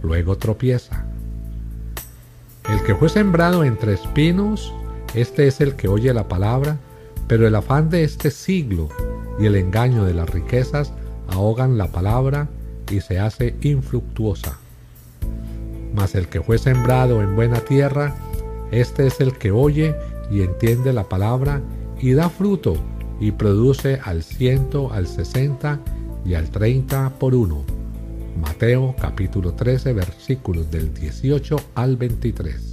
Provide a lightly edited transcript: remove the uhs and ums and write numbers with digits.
luego tropieza. El que fue sembrado entre espinos, este es el que oye la palabra, pero el afán de este siglo y el engaño de las riquezas ahogan la palabra y se hace infructuosa. Mas el que fue sembrado en buena tierra, este es el que oye y entiende la palabra y da fruto y produce al 100, al 60 y al 30 por uno. Mateo capítulo 13 versículos del 18 al 23.